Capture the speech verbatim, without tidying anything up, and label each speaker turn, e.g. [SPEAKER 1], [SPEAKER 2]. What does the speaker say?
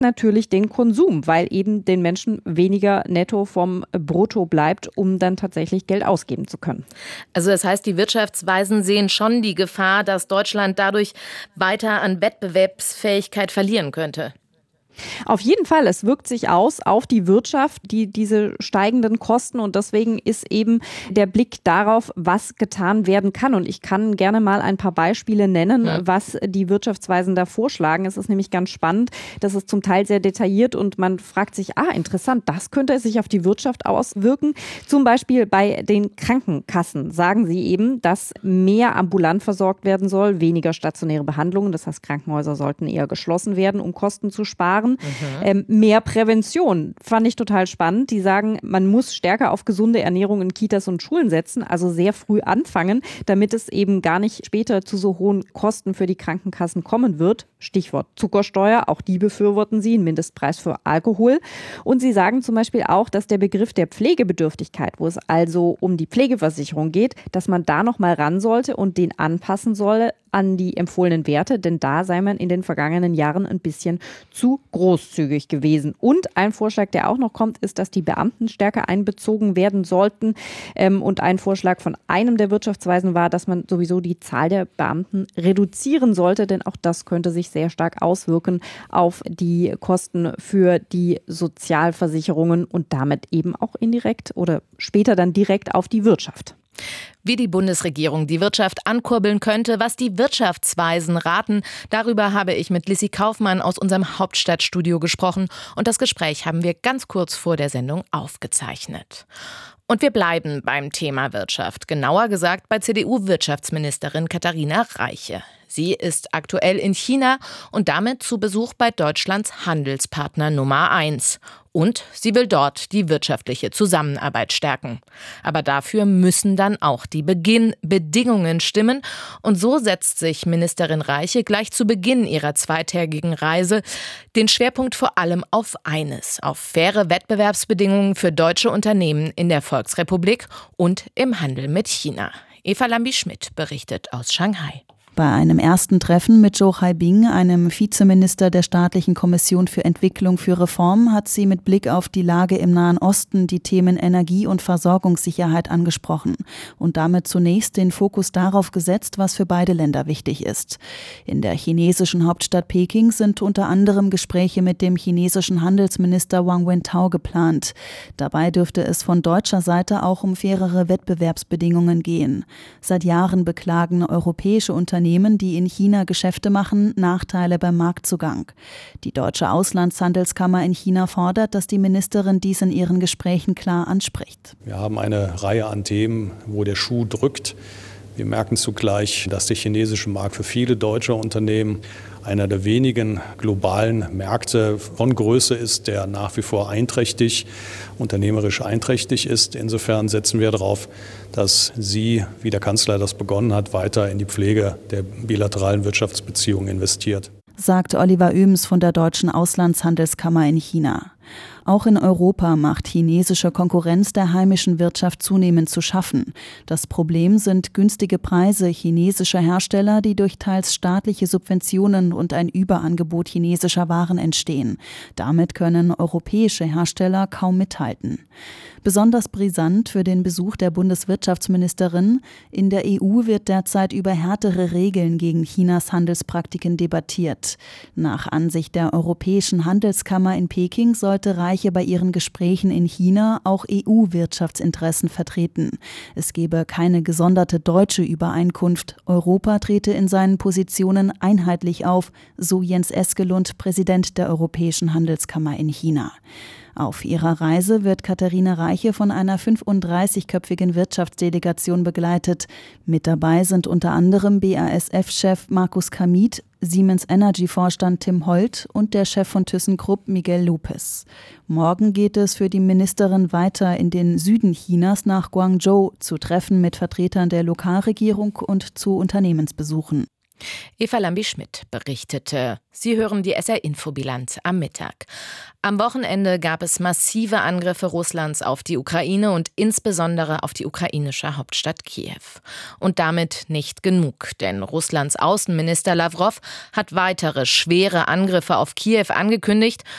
[SPEAKER 1] natürlich den Konsum, weil eben den Menschen weniger netto vom Brutto bleibt, um dann tatsächlich Geld ausgeben zu können.
[SPEAKER 2] Also das heißt, die Wirtschaftsweisen sehen schon die Gefahr, dass Deutschland dadurch weiter an Wettbewerbsfähigkeit verlieren könnte.
[SPEAKER 1] Auf jeden Fall, es wirkt sich aus auf die Wirtschaft, die diese steigenden Kosten, und deswegen ist eben der Blick darauf, was getan werden kann. Und ich kann gerne mal ein paar Beispiele nennen, ja. was die Wirtschaftsweisen da vorschlagen. Es ist nämlich ganz spannend, das ist zum Teil sehr detailliert und man fragt sich, ah, interessant, das könnte sich auf die Wirtschaft auswirken. Zum Beispiel bei den Krankenkassen sagen sie eben, dass mehr ambulant versorgt werden soll, weniger stationäre Behandlungen. Das heißt, Krankenhäuser sollten eher geschlossen werden, um Kosten zu sparen. Mhm. Ähm, mehr Prävention, fand ich total spannend. Die sagen, man muss stärker auf gesunde Ernährung in Kitas und Schulen setzen, also sehr früh anfangen, damit es eben gar nicht später zu so hohen Kosten für die Krankenkassen kommen wird. Stichwort Zuckersteuer, auch die befürworten sie, einen Mindestpreis für Alkohol. Und sie sagen zum Beispiel auch, dass der Begriff der Pflegebedürftigkeit, wo es also um die Pflegeversicherung geht, dass man da noch mal ran sollte und den anpassen solle an die empfohlenen Werte, denn da sei man in den vergangenen Jahren ein bisschen zu großzügig gewesen. Und ein Vorschlag, der auch noch kommt, ist, dass die Beamten stärker einbezogen werden sollten. Und ein Vorschlag von einem der Wirtschaftsweisen war, dass man sowieso die Zahl der Beamten reduzieren sollte, denn auch das könnte sich sehr stark auswirken auf die Kosten für die Sozialversicherungen und damit eben auch indirekt oder später dann direkt auf die Wirtschaft.
[SPEAKER 2] Wie die Bundesregierung die Wirtschaft ankurbeln könnte, was die Wirtschaftsweisen raten, darüber habe ich mit Lissy Kaufmann aus unserem Hauptstadtstudio gesprochen und das Gespräch haben wir ganz kurz vor der Sendung aufgezeichnet. Und wir bleiben beim Thema Wirtschaft, genauer gesagt bei C D U-Wirtschaftsministerin Katharina Reiche. Sie ist aktuell in China und damit zu Besuch bei Deutschlands Handelspartner Nummer eins. Und sie will dort die wirtschaftliche Zusammenarbeit stärken. Aber dafür müssen dann auch die Beginnbedingungen stimmen. Und so setzt sich Ministerin Reiche gleich zu Beginn ihrer zweitägigen Reise den Schwerpunkt vor allem auf eines: auf faire Wettbewerbsbedingungen für deutsche Unternehmen in der Volksrepublik und im Handel mit China. Eva Lambi-Schmidt berichtet aus Shanghai.
[SPEAKER 3] Bei einem ersten Treffen mit Zhou Haibing, einem Vizeminister der Staatlichen Kommission für Entwicklung für Reform, hat sie mit Blick auf die Lage im Nahen Osten die Themen Energie- und Versorgungssicherheit angesprochen und damit zunächst den Fokus darauf gesetzt, was für beide Länder wichtig ist. In der chinesischen Hauptstadt Peking sind unter anderem Gespräche mit dem chinesischen Handelsminister Wang Wentao geplant. Dabei dürfte es von deutscher Seite auch um fairere Wettbewerbsbedingungen gehen. Seit Jahren beklagen europäische Unternehmen, die in China Geschäfte machen, Nachteile beim Marktzugang. Die deutsche Auslandshandelskammer in China fordert, dass die Ministerin dies in ihren Gesprächen klar anspricht.
[SPEAKER 4] Wir haben eine Reihe an Themen, wo der Schuh drückt. Wir merken zugleich, dass der chinesische Markt für viele deutsche Unternehmen einer der wenigen globalen Märkte von Größe ist, der nach wie vor einträchtig, unternehmerisch einträchtig ist. Insofern setzen wir darauf, dass sie, wie der Kanzler das begonnen hat, weiter in die Pflege der bilateralen Wirtschaftsbeziehungen investiert.
[SPEAKER 3] Sagt Oliver Oehms von der Deutschen Auslandshandelskammer in China. Auch in Europa macht chinesische Konkurrenz der heimischen Wirtschaft zunehmend zu schaffen. Das Problem sind günstige Preise chinesischer Hersteller, die durch teils staatliche Subventionen und ein Überangebot chinesischer Waren entstehen. Damit können europäische Hersteller kaum mithalten. Besonders brisant für den Besuch der Bundeswirtschaftsministerin: In der E U wird derzeit über härtere Regeln gegen Chinas Handelspraktiken debattiert. Nach Ansicht der Europäischen Handelskammer in Peking sollte Reiche bei ihren Gesprächen in China auch E U-Wirtschaftsinteressen vertreten. Es gebe keine gesonderte deutsche Übereinkunft. Europa trete in seinen Positionen einheitlich auf, so Jens Eskelund, Präsident der Europäischen Handelskammer in China. Auf ihrer Reise wird Katharina Reiche von einer fünfunddreißigköpfigen Wirtschaftsdelegation begleitet. Mit dabei sind unter anderem B A S F-Chef Markus Kamit, Siemens Energy-Vorstand Tim Holt und der Chef von ThyssenKrupp Miguel Lopez. Morgen geht es für die Ministerin weiter in den Süden Chinas nach Guangzhou zu Treffen mit Vertretern der Lokalregierung und zu Unternehmensbesuchen.
[SPEAKER 2] Eva Lambi-Schmidt berichtete. Sie hören die S R-Infobilanz am Mittag. Am Wochenende gab es massive Angriffe Russlands auf die Ukraine und insbesondere auf die ukrainische Hauptstadt Kiew. Und damit nicht genug, denn Russlands Außenminister Lawrow hat weitere schwere Angriffe auf Kiew angekündigt